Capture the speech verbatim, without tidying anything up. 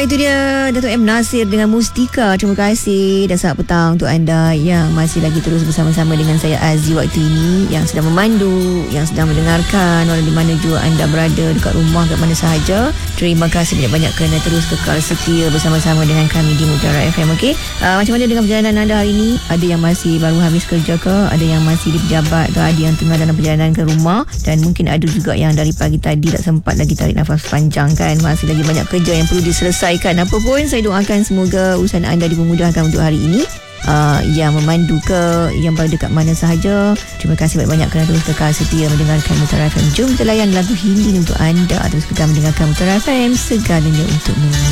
itu dia Datuk M. Nasir dengan Mustika. Terima kasih dan selamat petang untuk anda yang masih lagi terus bersama-sama dengan saya Azzi waktu ini, yang sedang memandu, yang sedang mendengarkan, walau di mana juga anda berada, dekat rumah, kat mana sahaja. Terima kasih banyak-banyak kerana terus kekal setia bersama-sama dengan kami di Mutiara F M. Okey, uh, macam mana dengan perjalanan anda hari ini? Ada yang masih baru habis kerja ke? Ada yang masih di pejabat ke? Ada yang tengah dalam perjalanan ke rumah? Dan mungkin ada juga yang dari pagi tadi tak sempat lagi tarik nafas panjang kan? Masih lagi banyak kerja yang perlu diselesaikan. Apa pun, saya doakan semoga urusan anda dipermudahkan untuk hari ini. Uh, yang memandu ke, yang berada dekat mana sahaja. Terima kasih banyak-banyak kerana terus kekal setia mendengarkan Mutiara F M. Jom kita layan lagu Hindi untuk anda. Terus kekal mendengarkan Mutiara F M, segalanya untukmu.